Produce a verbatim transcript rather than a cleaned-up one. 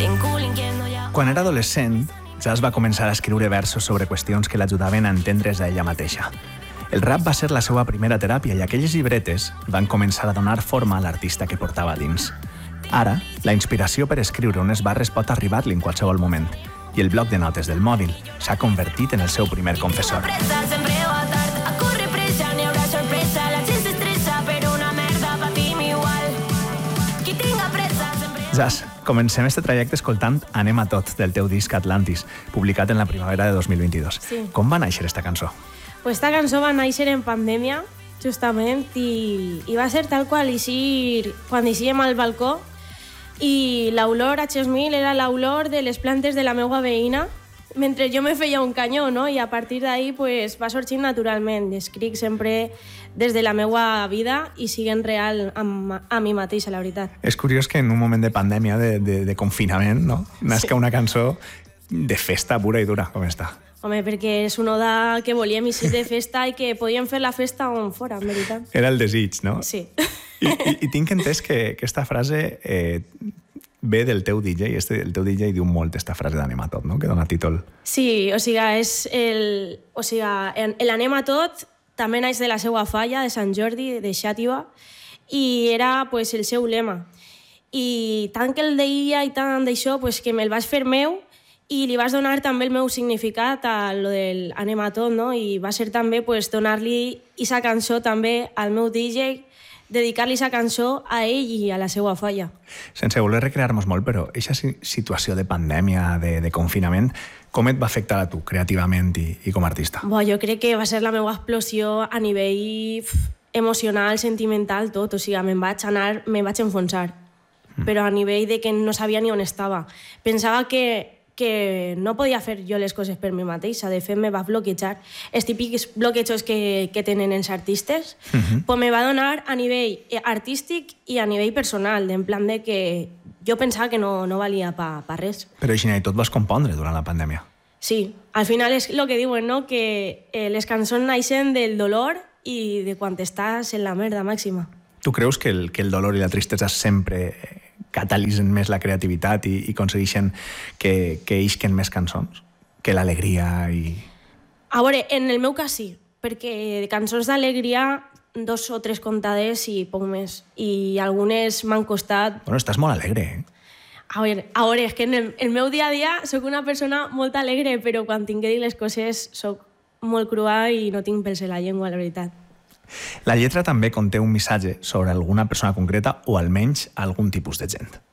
Quan era adolescent, ja es va començar a escriure versos sobre qüestions que l'ajudaven a entendre's a ella mateixa. El rap va ser la seva primera teràpia i aquelles llibretes van començar a donar forma a l'artista que portava dins. Ara, la inspiració per escriure unes barres pot arribar-li en qualsevol moment i el bloc de notes del mòbil s'ha convertit en el seu primer confessor. Jas, comencem este trajecte escoltant Anem a tot, del teu disc Atlantis, publicat en la primavera de dos mil vint-i-dos. Sí. Com va néixer esta cançó? Pues esta cançó va néixer en pandèmia, justament, i, i va ser tal qual eixir, quan eixíem al balcó, i l'olor a Chesmil era l'olor de les plantes de la meva veïna, mentre jo me feia un canyó, no? I a partir d'ahí pues, va sorgir naturalment. Escric sempre des de la meva vida i siguent real amb, a mi mateixa, la veritat. És curiós que en un moment de pandèmia, de, de, de confinament, no? Nasca sí. Una cançó de festa pura i dura, com està. Home, perquè és una oda que volíem eixir de festa i que podíem fer la festa on fora, en veritat. Era el desig, no? Sí. I, i, i tinc entès que, que esta frase eh, ve del teu D J, este, el teu D J diu molt esta frase d'Anem a tot, no? Que dona títol. Sí, o sigui, és el... O sigui, l'Anem a tot també naix de la seva falla, de Sant Jordi, de Xàtiva, i era pues, el seu lema. I tant que el deia i tant d'això, pues, que me'l vaig fer meu i li vaig donar també el meu significat a lo del Anem a tot, no? I va ser també pues, donar-li aquesta cançó també al meu D J, dedicar-li aquesta cançó a ell i a la seva falla. Sense voler recrear-nos molt, però aquesta situació de pandèmia, de, de confinament, com et va afectar a tu, creativament i, i com a artista? Bo, jo crec que va ser la meva explosió a nivell pf, emocional, sentimental, tot. O sigui, me'n vaig anar, me'n vaig enfonsar. Mm. Però a nivell de que no sabia ni on estava. Pensava que, que no podia fer jo les coses per mi mateixa. De fet, me va bloquejar. Els típics bloquejos que, que tenen els artistes, mm-hmm. pues me va donar a nivell artístic i a nivell personal, en plan de que jo pensava que no, no valia pa, pa res. Però així i tot vas compondre durant la pandèmia. Sí, al final és el que diuen, no? Que eh, les cançons naixen del dolor i de quan estàs en la merda màxima. Tu creus que el, que el dolor i la tristesa sempre catalitzen més la creativitat i, i aconsegueixen que, que isquen més cançons? Que l'alegria i... A veure, en el meu cas sí, perquè de cançons d'alegria dos o tres contades i poc més. I algunes m'han costat... Bueno, estàs molt alegre, eh? A veure, a veure, és que en el, el meu dia a dia soc una persona molt alegre, però quan tinc que dir les coses soc molt crua i no tinc pèls a la llengua, la veritat. La lletra també conté un missatge sobre alguna persona concreta o almenys algun tipus de gent.